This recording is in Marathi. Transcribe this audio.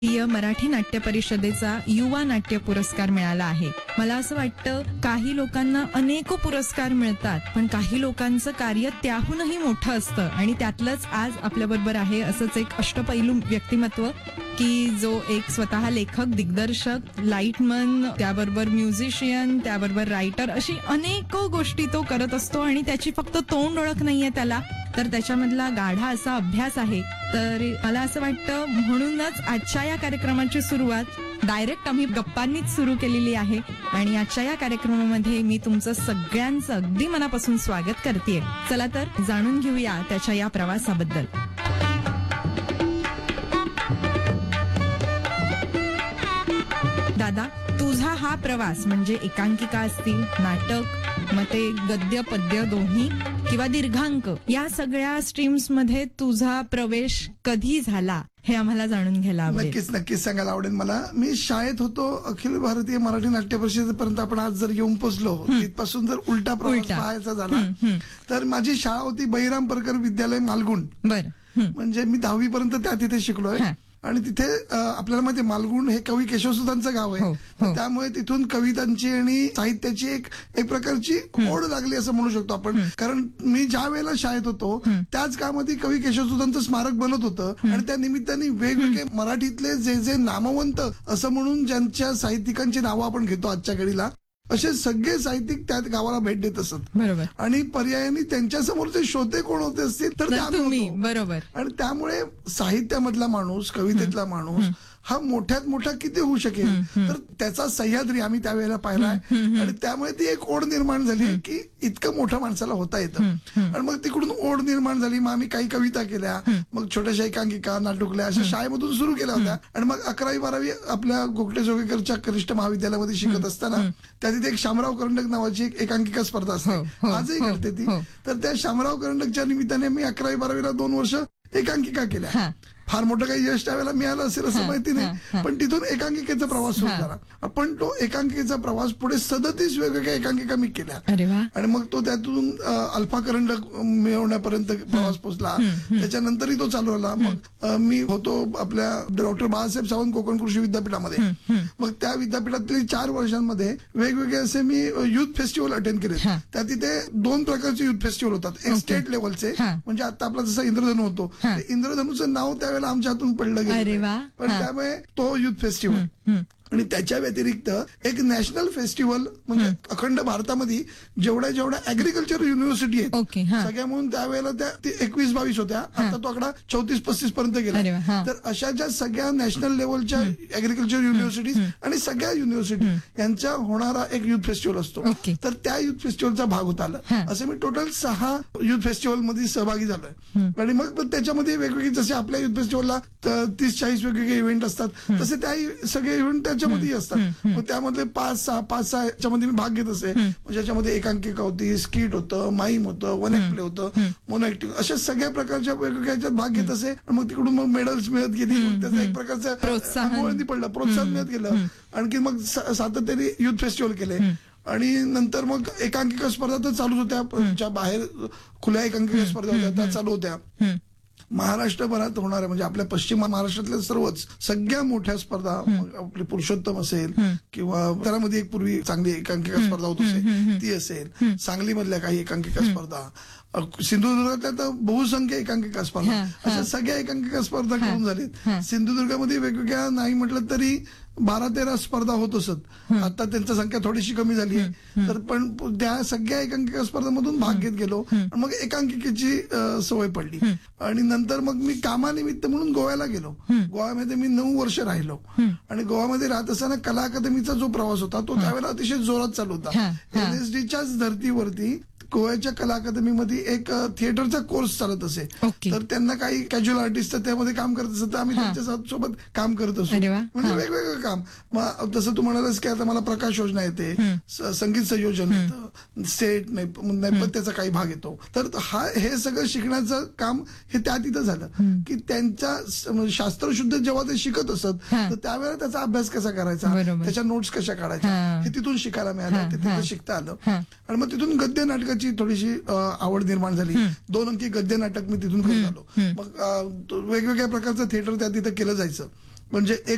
मराठी नाट्य परिषदेचा युवा नाट्य पुरस्कार मिळाला आहे. मला असं वाटतं काही लोकांना अनेको पुरस्कार मिळतात, पण काही लोकांचं कार्य त्याहूनही मोठं असतं आणि त्यातलंच आज आपल्याबरोबर आहे असंच एक अष्टपैलू व्यक्तिमत्व की जो एक स्वतः लेखक, दिग्दर्शक, लाईटमन, त्याबरोबर म्युझिशियन, त्याबरोबर रायटर, अशी अनेको गोष्टी तो करत असतो आणि त्याची फक्त तोंड ओळख नाहीये त्याला, तर त्याच्यामधला गाढा असा अभ्यास आहे. तर मला असं वाटतं म्हणूनच आजच्या या कार्यक्रमाची सुरुवात डायरेक्ट आम्ही गप्पांनीच सुरू केलेली आहे आणि आजच्या या कार्यक्रमामध्ये मी तुमचं सगळ्यांचं अगदी मनापासून स्वागत करतेय. चला तर जाणून घेऊया त्याच्या या प्रवासाबद्दल. दादा, तुझा हा प्रवास म्हणजे एकांकिका असतील, नाटक, मग ते गद्य पद्य दोन्ही किंवा दीर्घांक, या सगळ्या स्ट्रीम्स मध्ये तुझा प्रवेश कधी झाला हे आम्हाला जाणून घ्यायला आवडेल. नक्कीच सांगायला आवडेल मला. मी शाळेत होतो, अखिल भारतीय मराठी नाट्य परिषदेपर्यंत आपण आज जर येऊन पोहोचलो, तिथपासून जर उलटा प्रवास पाहायचा झाला तर माझी शाळा होती बहिराम परकर विद्यालय मालगुण. म्हणजे मी 10वी पर्यंत त्या तिथे शिकलोय आणि तिथे आपल्याला माहिती मालगुण हे कवी केशवसुतांचं गाव आहे. त्यामुळे तिथून कवितांची आणि साहित्याची एक प्रकारची ओढ लागली असं म्हणू शकतो आपण. कारण मी ज्या वेळेला शाळेत होतो त्याच काळामध्ये कवी केशवसुतांचं स्मारक बनत होतं आणि त्या निमित्ताने वेगवेगळे मराठीतले जे नामवंत असं म्हणून ज्यांच्या साहित्यिकांची नावं आपण घेतो आजच्या घडीला, असे सगळे साहित्यिक त्या गावाला भेट देत असत. बरोबर. आणि पर्यायाने त्यांच्या समोरचे श्रोते कोण होते असतील तर तुम्ही. बरोबर. आणि त्यामुळे साहित्यामधला माणूस, कवितेतला माणूस हा मोठ्यात मोठा किती होऊ शकेल, तर त्याचा सह्याद्री आम्ही त्यावेळेला पाहिलाय आणि त्यामुळे ती एक ओढ निर्माण झाली की इतकं मोठ्या माणसाला होता येतं. आणि मग तिकडून ओढ निर्माण झाली. मग आम्ही काही कविता केल्या, मग छोट्याशा एकांकिका, नाटुकल्या अशा शाळेमधून सुरू केल्या होत्या. आणि मग 11वी 12वी आपल्या गोखटे जोगेकरच्या कनिष्ठ महाविद्यालयामध्ये शिकत असताना त्या तिथे एक शामराव करंडक नावाची एक एकांकिका स्पर्धा असते, आजही करते ती. तर त्या शामराव करंडकच्या निमित्ताने मी 11वी 12वीला 2 वर्ष एकांकिका केल्या. फार मोठं काही यश त्यावेळेला मिळालं असेल असं माहिती नाही, पण तिथून एकांकिकेचा प्रवास सुरू झाला. पण तो एकांकिकेचा प्रवास पुढे 37 वेगवेगळ्या एकांकिका मी केल्या आणि मग तो त्यातून अल्फा करंडक मिळवण्यापर्यंत प्रवास पोहोचला. त्याच्यानंतरही तो चालू राहिला. मग मी होतो आपल्या डॉक्टर बाळासाहेब सावंत कोकण कृषी विद्यापीठामध्ये. मग त्या विद्यापीठातील 4 वर्षांमध्ये वेगवेगळे असे मी युथ फेस्टिवल अटेंड केले. त्या तिथे 2 प्रकारचे युथ फेस्टिवल होतात. एक स्टेट लेवलचे, म्हणजे आता आपला जसा इंद्रधनु होतो, इंद्रधनुचं नाव त्यावेळेला आमच्या हातून पडलं गेलं, पण त्यामुळे तो युथ फेस्टिवल. आणि त्याच्या व्यतिरिक्त एक नॅशनल फेस्टिवल, म्हणजे अखंड भारतामध्ये जेवढ्या ऍग्रिकल्चर युनिव्हर्सिटी आहेत सगळ्या म्हणून त्यावेळेला त्या 21-22 होत्या. आता तो आकडा 34-35 पर्यंत गेला. तर अशा ज्या सगळ्या नॅशनल लेवलच्या ऍग्रिकल्चर युनिव्हर्सिटीज आणि सगळ्या युनिव्हर्सिटी यांचा होणारा एक युथ फेस्टिवल असतो. तर त्या युथ फेस्टिवलचा भाग होता आला. असं मी टोटल 6 युथ फेस्टिवल मध्ये सहभागी झालोय. आणि मग त्याच्यामध्ये वेगवेगळे, जसे आपल्या युथ फेस्टिवलला 30-40 वेगवेगळे इव्हेंट असतात, तसे त्या सगळे इव्हेंट त्याच्यामध्ये असतात. मग त्यामध्ये 5-6 याच्यामध्ये मी भाग घेत असे. म्हणजे याच्यामध्ये एकांकिका होती, स्किट होतं, माईम होतं, वन ऍक्ट प्ले होतं, मोनो ऍक्टिंग, अशा सगळ्या प्रकारच्या वेगवेगळ्या याच्यात भाग घेत असे. मग तिकडून मग मेडल्स मिळत गेली, त्याचा एक प्रकारचं प्रोत्साहन मिळत गेलं. आणखी मग सातत्याने युथ फेस्टिवल केले. आणि नंतर मग एकांकिका स्पर्धा तर चालूच होत्या. बाहेर खुल्या एकांकिका स्पर्धा होत्या त्या चालू होत्या. महाराष्ट्रभरात होणाऱ्या, म्हणजे आपल्या पश्चिम महाराष्ट्रातल्या सर्वच सगळ्या मोठ्या स्पर्धा, आपली पुरुषोत्तम असेल किंवा त्यामध्ये एक पूर्वी चांगली एकांकिका स्पर्धा होत असेल ती असेल, सांगलीमधल्या काही एकांकिका स्पर्धा, सिंधुदुर्गातल्या तर बहुसंख्य एकांकिका स्पर्धा, अशा सगळ्या एकांकिका स्पर्धा करून झालीत. सिंधुदुर्गामध्ये वेगवेगळ्या नाही म्हटलं तरी 12-13 स्पर्धा होत असत. आता त्यांची संख्या थोडीशी कमी झाली आहे. तर पण त्या सगळ्या एकांकिका स्पर्धांमधून भाग घेत गेलो. मग एकांकिकेची सवय पडली आणि नंतर मग मी कामानिमित्त म्हणून गोव्याला गेलो. गोव्यामध्ये मी 9 वर्ष राहिलो. आणि गोव्यामध्ये राहत असताना कला अकादमीचा जो प्रवास होता तो त्यावेळेला अतिशय जोरात चालू होता. LSDच्याच धर्तीवरती गोव्याच्या कला अकादमीमध्ये एक थिएटरचा कोर्स चालत असे. तर त्यांना काही कॅज्युअल आर्टिस्ट त्यामध्ये काम करत असत, तर आम्ही त्यांच्या सोबत काम करत असतो. म्हणजे वेगवेगळं काम. मग तसं तू म्हणालास की आता मला प्रकाश योजना येते, संगीत संयोजन येतं, सेट नैपथ्याचा काही भाग येतो. तर हे सगळं शिकण्याचं काम हे त्या तिथं झालं की त्यांच्या शास्त्रशुद्ध जेव्हा ते शिकत असत तर त्यावेळेला त्याचा अभ्यास कसा करायचा, त्याच्या नोट्स कशा काढायच्या हे तिथून शिकायला मिळालं, ते तिथं शिकता आलं. आणि मग तिथून गद्य नाटकाची थोडीशी आवड निर्माण झाली. 2 अंकी गद्य नाटक मी तिथून करत आलो. मग वेगवेगळ्या प्रकारचं थिएटर त्या तिथं केलं जायचं. म्हणजे एक